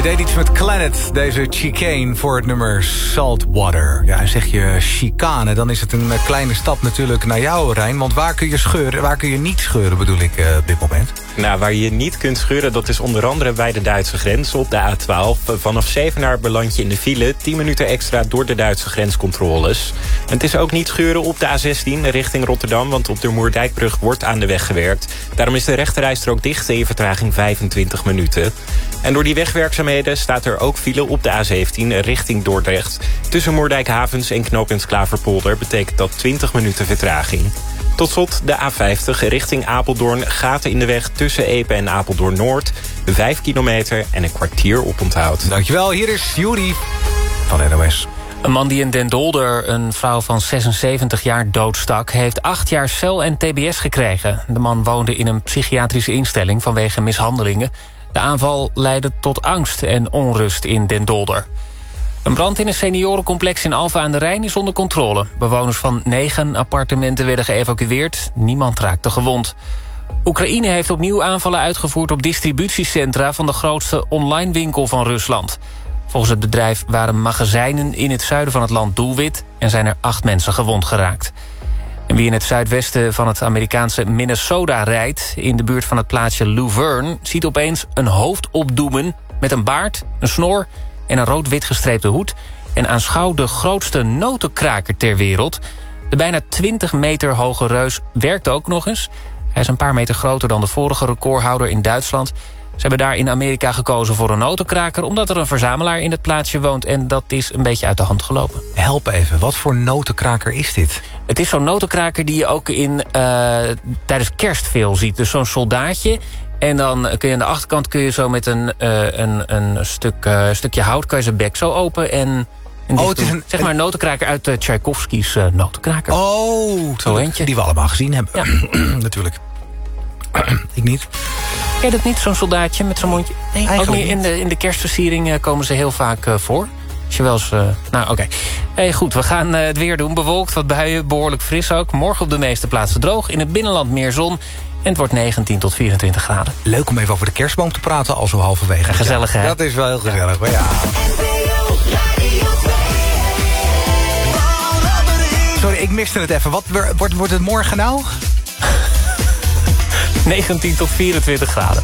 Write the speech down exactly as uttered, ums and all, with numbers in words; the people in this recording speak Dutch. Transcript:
Hij deed iets met Planet, deze chicane voor het nummer Saltwater. Ja, en zeg je chicane, dan is het een kleine stap natuurlijk naar jou, Rijn. Want waar kun je scheuren, waar kun je niet scheuren, bedoel ik uh, op dit moment? Nou, waar je niet kunt scheuren, dat is onder andere bij de Duitse grens op de A twaalf. Vanaf Zevenaar beland je in de file, tien minuten extra door de Duitse grenscontroles. En het is ook niet scheuren op de A zestien richting Rotterdam, want op de Moerdijkbrug wordt aan de weg gewerkt. Daarom is de rechterrijstrook dicht en je vertraging vijfentwintig minuten. En door die wegwerkzaamheden staat er ook file op de A zeventien richting Dordrecht. Tussen Moerdijkhavens en knooppunt Klaverpolder betekent dat twintig minuten vertraging. Tot slot de A vijftig richting Apeldoorn. Gaten in de weg tussen Epe en Apeldoorn-Noord. Vijf kilometer en een kwartier oponthoud. Dankjewel, hier is Juri van N O S. Een man die in Den Dolder een vrouw van zesenzeventig jaar doodstak, heeft acht jaar cel en T B S gekregen. De man woonde in een psychiatrische instelling vanwege mishandelingen. De aanval leidde tot angst en onrust in Den Dolder. Een brand in een seniorencomplex in Alphen aan de Rijn is onder controle. Bewoners van negen appartementen werden geëvacueerd. Niemand raakte gewond. Oekraïne heeft opnieuw aanvallen uitgevoerd op distributiecentra van de grootste online winkel van Rusland. Volgens het bedrijf waren magazijnen in het zuiden van het land doelwit en zijn er acht mensen gewond geraakt. En wie in het zuidwesten van het Amerikaanse Minnesota rijdt, in de buurt van het plaatsje Luverne, ziet opeens een hoofd opdoemen met een baard, een snor en een rood-wit gestreepte hoed en aanschouwt de grootste notenkraker ter wereld. De bijna twintig meter hoge reus werkt ook nog eens. Hij is een paar meter groter dan de vorige recordhouder in Duitsland. Ze hebben daar in Amerika gekozen voor een notenkraker, omdat er een verzamelaar in het plaatsje woont en dat is een beetje uit de hand gelopen. Help even, wat voor notenkraker is dit? Het is zo'n notenkraker die je ook in, uh, tijdens kerst veel ziet. Dus zo'n soldaatje. En dan kun je aan de achterkant kun je zo met een, uh, een, een stuk, uh, stukje hout kan je zijn bek zo open en... en oh, het is een, zeg maar een notenkraker uit uh, Tchaikovsky's uh, notenkraker. Oh, zo eentje. Die we allemaal gezien hebben. Ja. Natuurlijk. Ik niet. Ken je dat niet, zo'n soldaatje met zo'n mondje? Nee, ook niet. In de, in de kerstversiering uh, komen ze heel vaak uh, voor. Als je wel eens... Uh, nou, oké. Okay. Hey, goed, we gaan uh, het weer doen. Bewolkt, wat buien, behoorlijk fris ook. Morgen op de meeste plaatsen droog. In het binnenland meer zon. En het wordt negentien tot vierentwintig graden. Leuk om even over de kerstboom te praten, al zo halverwege. Gezellig, hè? Dat is wel heel gezellig, maar ja. Sorry, ik miste het even. Wat wordt, wordt het morgen nou? negentien tot vierentwintig graden.